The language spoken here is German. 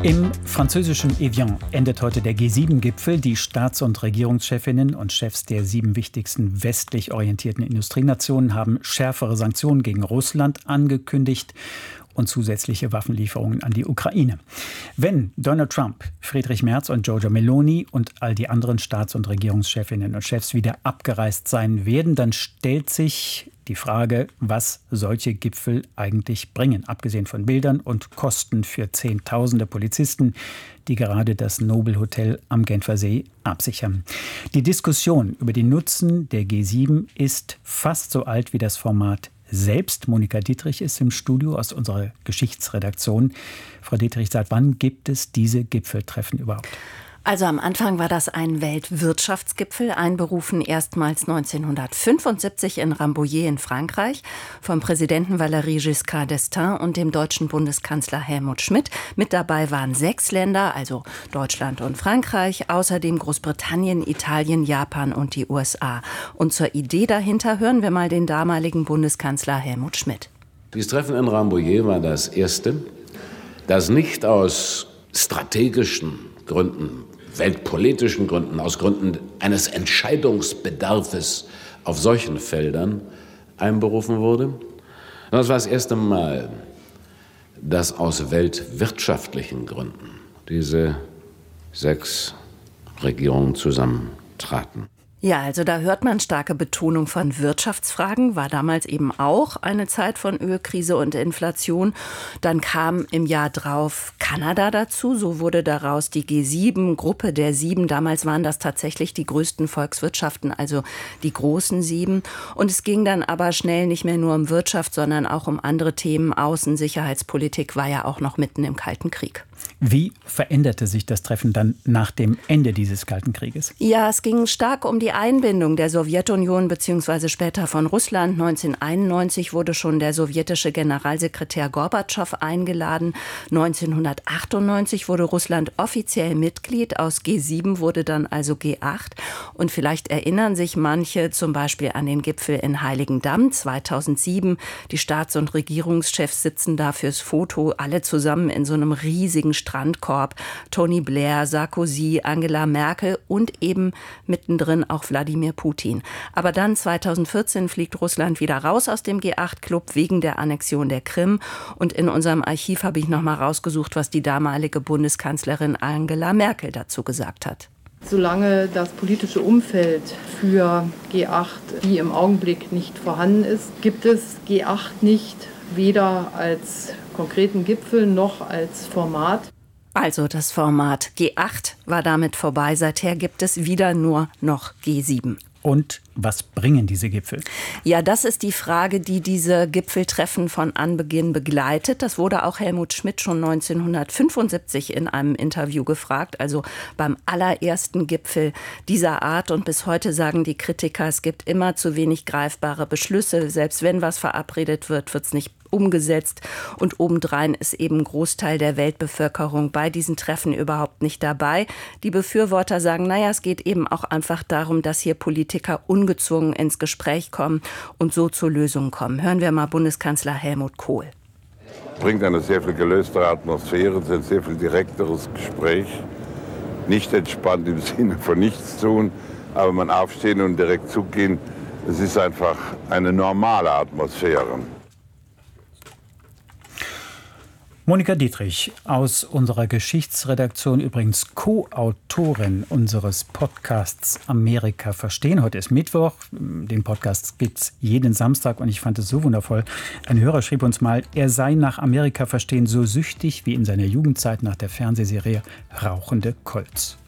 Im französischen Evian endet heute der G7-Gipfel. Die Staats- und Regierungschefinnen und Chefs der 7 wichtigsten westlich orientierten Industrienationen haben schärfere Sanktionen gegen Russland angekündigt und zusätzliche Waffenlieferungen an die Ukraine. Wenn Donald Trump, Friedrich Merz und Giorgia Meloni und all die anderen Staats- und Regierungschefinnen und Chefs wieder abgereist sein werden, dann stellt sich die Frage, was solche Gipfel eigentlich bringen, abgesehen von Bildern und Kosten für Zehntausende Polizisten, die gerade das Nobel Hotel am Genfersee absichern. Die Diskussion über den Nutzen der G7 ist fast so alt wie das Format selbst. Monika Dietrich ist im Studio aus unserer Geschichtsredaktion. Frau Dietrich, seit wann gibt es diese Gipfeltreffen überhaupt? Also am Anfang war das ein Weltwirtschaftsgipfel, einberufen erstmals 1975 in Rambouillet in Frankreich vom Präsidenten Valéry Giscard d'Estaing und dem deutschen Bundeskanzler Helmut Schmidt. Mit dabei waren 6 Länder, also Deutschland und Frankreich, außerdem Großbritannien, Italien, Japan und die USA. Und zur Idee dahinter hören wir mal den damaligen Bundeskanzler Helmut Schmidt. Dieses Treffen in Rambouillet war das erste, das nicht aus strategischen Gründen, weltpolitischen Gründen, aus Gründen eines Entscheidungsbedarfes auf solchen Feldern einberufen wurde. Das war das erste Mal, dass aus weltwirtschaftlichen Gründen diese 6 Regierungen zusammentraten. Ja, also da hört man starke Betonung von Wirtschaftsfragen, war damals eben auch eine Zeit von Ölkrise und Inflation. Dann kam im Jahr drauf Kanada dazu, so wurde daraus die G7, Gruppe der 7. Damals waren das tatsächlich die größten Volkswirtschaften, also die großen 7. Und es ging dann aber schnell nicht mehr nur um Wirtschaft, sondern auch um andere Themen. Außen-, Sicherheitspolitik war ja auch noch mitten im Kalten Krieg. Wie veränderte sich das Treffen dann nach dem Ende dieses Kalten Krieges? Ja, es ging stark um die Einbindung der Sowjetunion bzw. später von Russland. 1991 wurde schon der sowjetische Generalsekretär Gorbatschow eingeladen. 1998 wurde Russland offiziell Mitglied. Aus G7 wurde dann also G8. Und vielleicht erinnern sich manche zum Beispiel an den Gipfel in Heiligendamm 2007. Die Staats- und Regierungschefs sitzen da fürs Foto, alle zusammen in so einem riesigen Strandkorb. Tony Blair, Sarkozy, Angela Merkel und eben mittendrin auch Wladimir Putin. Aber dann 2014 fliegt Russland wieder raus aus dem G8-Club wegen der Annexion der Krim. Und in unserem Archiv habe ich noch mal rausgesucht, was die damalige Bundeskanzlerin Angela Merkel dazu gesagt hat. Solange das politische Umfeld für G8 wie im Augenblick nicht vorhanden ist, gibt es G8 nicht, weder als konkreten Gipfel noch als Format. Also das Format G8 war damit vorbei. Seither gibt es wieder nur noch G7. Und was bringen diese Gipfel? Ja, das ist die Frage, die diese Gipfeltreffen von Anbeginn begleitet. Das wurde auch Helmut Schmidt schon 1975 in einem Interview gefragt, also beim allerersten Gipfel dieser Art. Und bis heute sagen die Kritiker, es gibt immer zu wenig greifbare Beschlüsse. Selbst wenn was verabredet wird, wird es nicht umgesetzt. Und obendrein ist eben ein Großteil der Weltbevölkerung bei diesen Treffen überhaupt nicht dabei. Die Befürworter sagen, naja, es geht eben auch einfach darum, dass hier Politiker ungezwungen ins Gespräch kommen und so zu Lösungen kommen. Hören wir mal Bundeskanzler Helmut Kohl. Bringt eine sehr viel gelöstere Atmosphäre, ein sehr viel direkteres Gespräch. Nicht entspannt im Sinne von nichts tun, aber man aufstehen und direkt zugehen. Es ist einfach eine normale Atmosphäre. Monika Dietrich aus unserer Geschichtsredaktion, übrigens Co-Autorin unseres Podcasts Amerika verstehen. Heute ist Mittwoch, den Podcast gibt's jeden Samstag und ich fand es so wundervoll. Ein Hörer schrieb uns mal, er sei nach Amerika verstehen so süchtig wie in seiner Jugendzeit nach der Fernsehserie Rauchende Colts.